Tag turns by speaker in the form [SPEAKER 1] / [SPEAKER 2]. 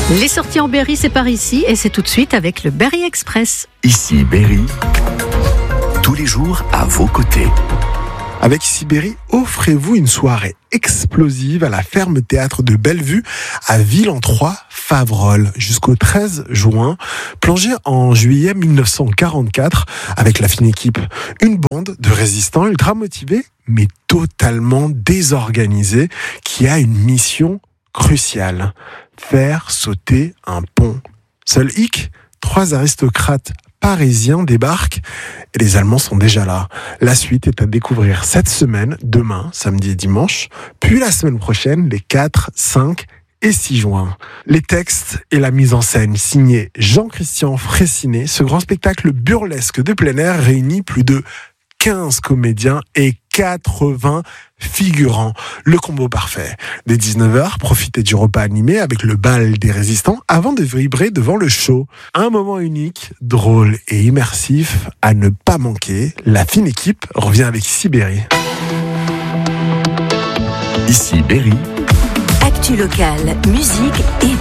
[SPEAKER 1] Les sorties en Berry, c'est par ici et c'est tout de suite avec le Berry Express.
[SPEAKER 2] Ici Berry, tous les jours à vos côtés.
[SPEAKER 3] Avec Ici Berry, offrez-vous une soirée explosive à la ferme théâtre de Bellevue à Ville-en-Trois, Faverolles, jusqu'au 13 juin. Plongez en juillet 1944 avec la fine équipe. Une bande de résistants ultra motivés, mais totalement désorganisés, qui a une mission cruciale: faire sauter un pont. Seul hic, 3 aristocrates parisiens débarquent et les Allemands sont déjà là. La suite est à découvrir cette semaine, demain, samedi et dimanche, puis la semaine prochaine, les 4, 5 et 6 juin. Les textes et la mise en scène signés Jean-Christian Fraissinet. Ce grand spectacle burlesque de plein air réunit plus de 15 comédiens et 80 figurants. Le combo parfait. Dès 19h, profitez du repas animé avec le bal des résistants avant de vibrer devant le show. Un moment unique, drôle et immersif à ne pas manquer. La fine équipe revient avec Ici Berry.
[SPEAKER 2] Ici Berry.
[SPEAKER 4] Actu locale, musique et